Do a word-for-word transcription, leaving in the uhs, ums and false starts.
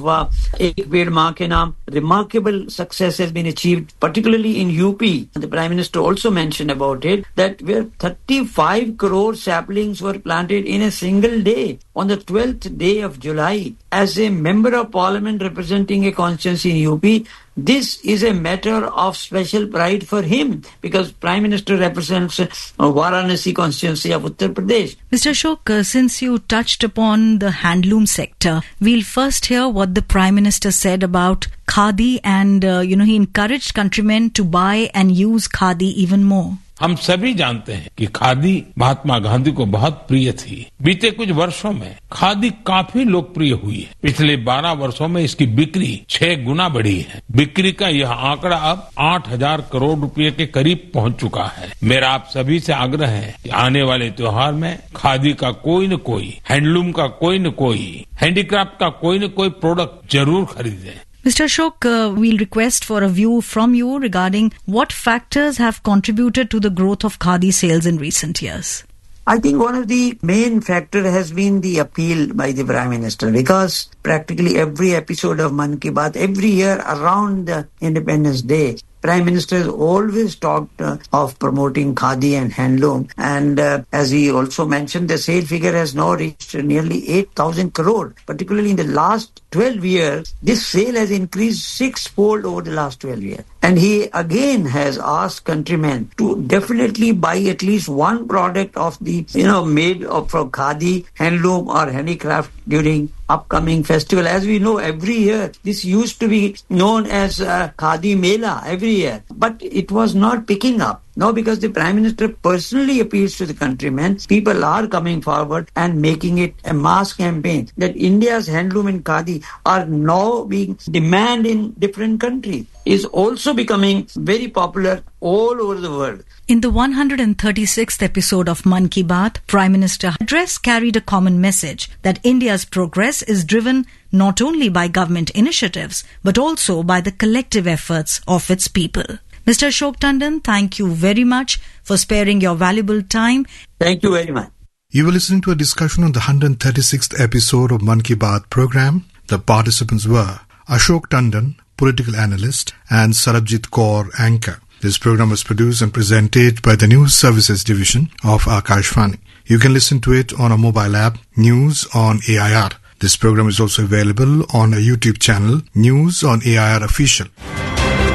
uh, Ek Ped Maa Ke Naam. Remarkable success has been achieved, particularly in U P. The Prime Minister also mentioned about it, that where thirty-five crore saplings were planted in a single day on the twelfth day of July. As a member of parliament representing a constituency in U P, this is a matter of special pride for him because Prime Minister represents uh, Varanasi constituency of Uttar Pradesh. Mister Ashok, uh, since you touched upon the handloom sector, we'll first hear what the Prime Minister said about khadi and, uh, you know, he encouraged countrymen to buy and use khadi even more. हम सभी जानते हैं कि खादी महात्मा गांधी को बहुत प्रिय थी। बीते कुछ वर्षों में खादी काफी लोकप्रिय हुई है। पिछले बारह वर्षों में इसकी बिक्री छह गुना बढ़ी है। बिक्री का यह आंकड़ा अब आठ हजार करोड़ रुपए के करीब पहुंच चुका है। मेरा आप सभी से आग्रह है कि आने वाले त्योहार में खादी का कोई न कोई, हैंडलूम का कोई न कोई, हैंडीक्राफ्ट का कोई न कोई प्रोडक्ट जरूर खरीदें। Mister Ashok, uh, we'll request for a view from you regarding what factors have contributed to the growth of khadi sales in recent years. I think one of the main factor has been the appeal by the Prime Minister because practically every episode of Mann Ki Baat, every year around the Independence Day, Prime Minister has always talked uh, of promoting khadi and handloom, and uh, as he also mentioned, the sale figure has now reached nearly eight thousand crore. Particularly in the last twelve years, this sale has increased six-fold over the last twelve years. And he again has asked countrymen to definitely buy at least one product of the, you know, made of from khadi, handloom or handicraft during upcoming festival. As we know, every year, this used to be known as uh, Khadi Mela every year. But it was not picking up. Now, because the Prime Minister personally appeals to the countrymen, people are coming forward and making it a mass campaign that India's handloom and khadi are now being demanded in different countries. Is also becoming very popular all over the world. In the one hundred thirty-sixth episode of Mann Ki Baat, Prime Minister's address carried a common message that India's progress is driven not only by government initiatives but also by the collective efforts of its people. Mister Ashok Tandon, thank you very much for sparing your valuable time. Thank you very much. You were listening to a discussion on the one hundred thirty-sixth episode of Mann Ki Baat program. The participants were Ashok Tandon, political analyst, and Sarabjit Kaur, anchor. This program was produced and presented by the News Services Division of Akashvani. You can listen to it on our mobile app, News on A I R. This program is also available on our YouTube channel, News on A I R Official.